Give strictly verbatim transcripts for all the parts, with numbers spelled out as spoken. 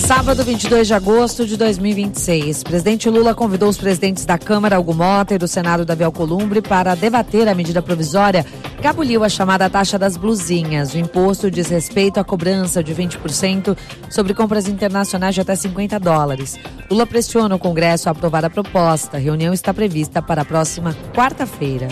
Sábado, vinte e dois de agosto de dois mil e vinte e seis. Presidente Lula convidou os presidentes da Câmara, Hugo Mota, e do Senado, Davi Alcolumbre, para debater a medida provisória que aboliu a chamada taxa das blusinhas. O imposto diz respeito à cobrança de vinte por cento sobre compras internacionais de até cinquenta dólares. Lula pressiona o Congresso a aprovar a proposta. A reunião está prevista para a próxima quarta-feira.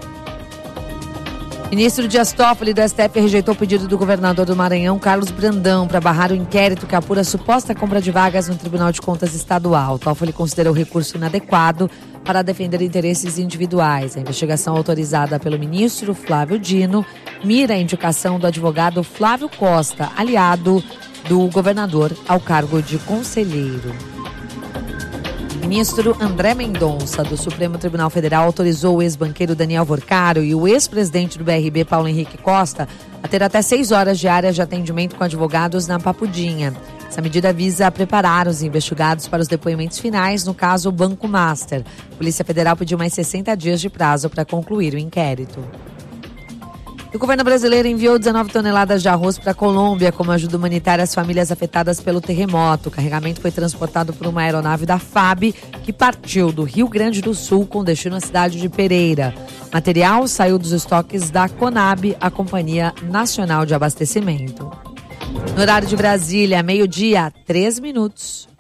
Ministro Dias Toffoli do S T F rejeitou o pedido do governador do Maranhão, Carlos Brandão, para barrar o inquérito que apura a suposta compra de vagas no Tribunal de Contas Estadual. Toffoli considerou o recurso inadequado para defender interesses individuais. A investigação autorizada pelo ministro Flávio Dino mira a indicação do advogado Flávio Costa, aliado do governador, ao cargo de conselheiro. O ministro André Mendonça, do Supremo Tribunal Federal, autorizou o ex-banqueiro Daniel Vorcaro e o ex-presidente do B R B, Paulo Henrique Costa, a ter até seis horas diárias de atendimento com advogados na Papudinha. Essa medida visa preparar os investigados para os depoimentos finais no caso Banco Master. A Polícia Federal pediu mais sessenta dias de prazo para concluir o inquérito. O governo brasileiro enviou dezenove toneladas de arroz para a Colômbia como ajuda humanitária às famílias afetadas pelo terremoto. O carregamento foi transportado por uma aeronave da F A B que partiu do Rio Grande do Sul com destino à cidade de Pereira. O material saiu dos estoques da CONAB, a Companhia Nacional de Abastecimento. No horário de Brasília, meio-dia, três minutos.